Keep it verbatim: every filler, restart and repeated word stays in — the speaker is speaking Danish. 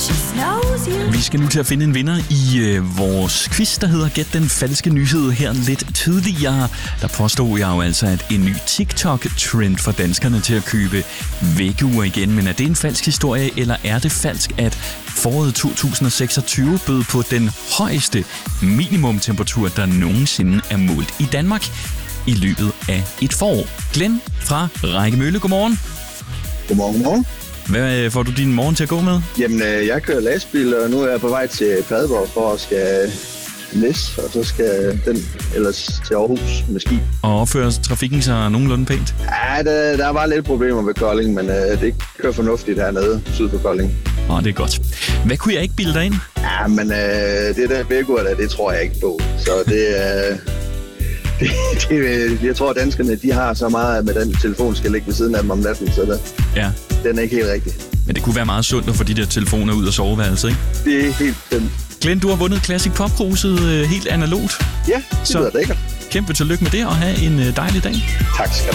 Vi skal nu til at finde en vinder i øh, vores quiz, der hedder Gæt den falske nyhed. Her lidt tidligere, der påstod jeg jo altså, at en ny TikTok-trend for danskerne til at købe væggeure igen. Men er det en falsk historie, eller er det falsk, at foråret to tusind og seksogtyve bød på den højeste minimumtemperatur, der nogensinde er målt i Danmark i løbet af et forår? Glenn fra Rækkemølle, godmorgen. Godmorgen, godmorgen. Hvad får du din morgen til at gå med? Jamen, jeg kører lastbil, og nu er jeg på vej til Padborg for at skal Næs, og så skal den ellers til Aarhus med ski. Og opfører trafikken sig nogenlunde pænt? Ja, der, der var lidt problemer med Kolding, men uh, det kører fornuftigt hernede syd for Kolding. Åh, det er godt. Hvad kunne jeg ikke bilde dig ind? Ja, men uh, det der væggeure der, det tror jeg ikke på. Så det uh, det, det, jeg tror, at danskerne, de har så meget, med den telefon skal ligge ved siden af dem om natten, så der, ja. Den er ikke helt rigtig. Men det kunne være meget sundt at få de der telefoner ud af soveværelset, ikke? Det er helt stemt. Glenn, du har vundet Classic Pop-kruset helt analogt. Ja, det lyder lækkert. Kæmpe tillykke med det, og have en dejlig dag. Tak skal du.